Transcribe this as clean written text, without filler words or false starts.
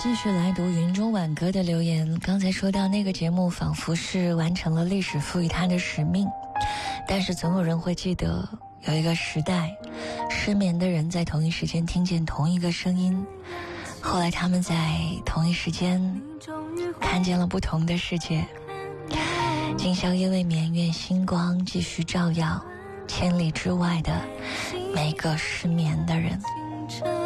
继续来读云中晚歌的留言。刚才说到那个节目仿佛是完成了历史赋予它的使命，但是总有人会记得有一个时代，失眠的人在同一时间听见同一个声音，后来他们在同一时间看见了不同的世界。今宵夜未眠，愿星光继续照耀千里之外的每个失眠的人。